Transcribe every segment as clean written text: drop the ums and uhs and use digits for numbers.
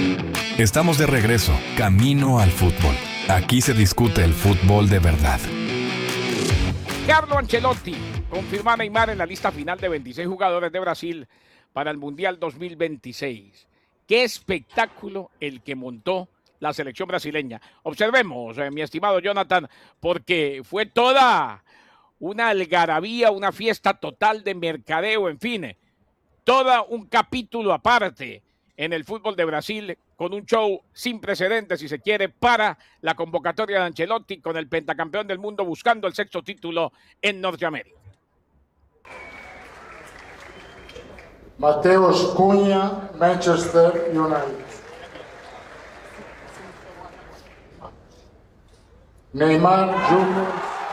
Estamos de regreso, camino al fútbol. Aquí se discute el fútbol de verdad. Carlo Ancelotti confirma a Neymar en la lista final de 26 jugadores de Brasil para el Mundial 2026. Qué espectáculo el que montó la selección brasileña. Observemos, mi estimado Jonathan, porque fue toda una algarabía, una fiesta total de mercadeo, en fin, todo un capítulo aparte en el fútbol de Brasil, con un show sin precedentes, si se quiere, para la convocatoria de Ancelotti con el pentacampeón del mundo buscando el sexto título en Norteamérica. Mateus Cunha, Manchester United. Neymar Jr.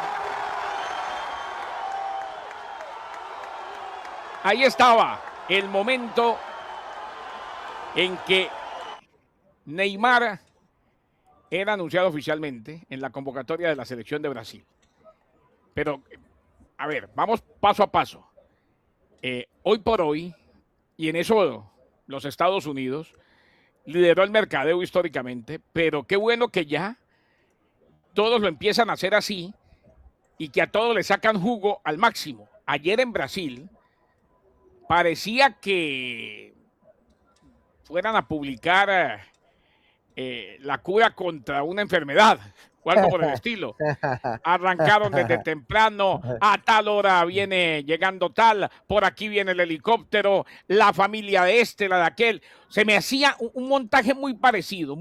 Ahí estaba el momento en que Neymar era anunciado oficialmente en la convocatoria de la selección de Brasil. Pero, a ver, vamos paso a paso. Hoy por hoy, y en eso los Estados Unidos lideró el mercadeo históricamente, pero qué bueno que ya todos lo empiezan a hacer así y que a todos le sacan jugo al máximo. Ayer en Brasil parecía que fueran a publicar la cura contra una enfermedad o algo por el estilo. Arrancaron desde temprano, a tal hora viene llegando tal, por aquí viene el helicóptero, la familia de este, la de aquel. Se me hacía un montaje muy parecido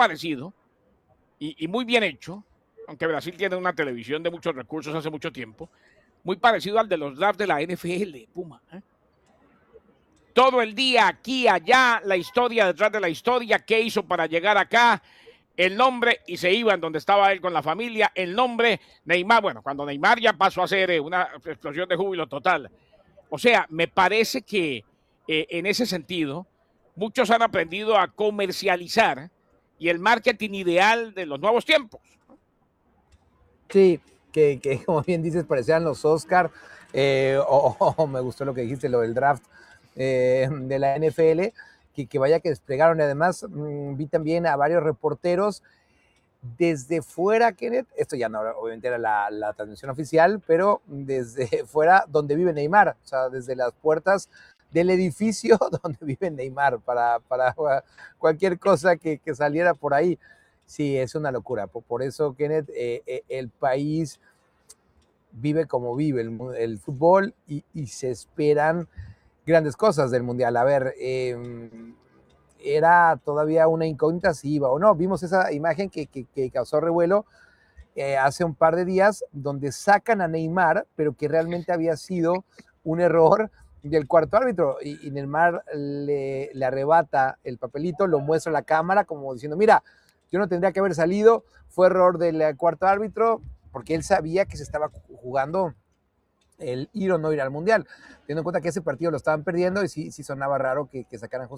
y muy bien hecho, aunque Brasil tiene una televisión de muchos recursos hace mucho tiempo, muy parecido al de los drafts de la NFL, Puma. Todo el día, aquí, allá, la historia detrás de la historia, qué hizo para llegar acá, el nombre, y se iban donde estaba él con la familia, el nombre, Neymar, bueno, cuando Neymar ya pasó a ser una explosión de júbilo total. O sea, me parece que en ese sentido, muchos han aprendido a comercializar y el marketing ideal de los nuevos tiempos. Sí, que como bien dices, parecían los Oscar, me gustó lo que dijiste, lo del draft de la NFL, que vaya que desplegaron. Y además vi también a varios reporteros desde fuera, Kenneth, esto ya no, obviamente era la transmisión oficial, pero desde fuera donde vive Neymar, o sea, desde las puertas del edificio donde vive Neymar, para cualquier cosa que saliera por ahí. Sí, es una locura. Por eso, Kenneth, el país vive como vive el fútbol y se esperan grandes cosas del Mundial. A ver, era todavía una incógnita si iba o no. Vimos esa imagen que causó revuelo hace un par de días, donde sacan a Neymar, pero que realmente había sido un error del cuarto árbitro, y Neymar le arrebata el papelito, lo muestra a la cámara como diciendo, mira, yo no tendría que haber salido, fue error del cuarto árbitro, porque él sabía que se estaba jugando el ir o no ir al Mundial, teniendo en cuenta que ese partido lo estaban perdiendo, y sí sonaba raro que sacaran